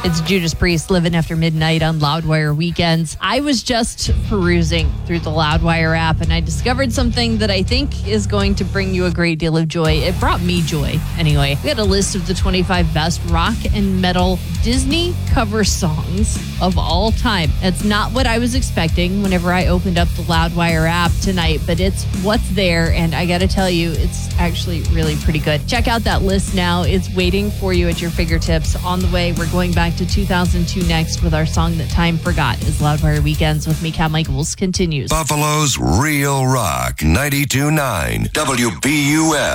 It's Judas Priest, Living After Midnight on Loudwire Weekends. I was just perusing through the Loudwire app and I discovered something that I think is going to bring you a great deal of joy. It brought me joy, anyway. We had a list of the 25 best rock and metal Disney cover songs of all time. That's not what I was expecting whenever I opened up the Loudwire app tonight, but it's what's there, and I gotta tell you, it's actually really pretty good. Check out that list now. It's waiting for you at your fingertips. On the way, we're going back to 2002 next with our song that time forgot. As Loudwire Weekends with me, Kat Michaels, continues. Buffalo's Real Rock 92.9 WBUF.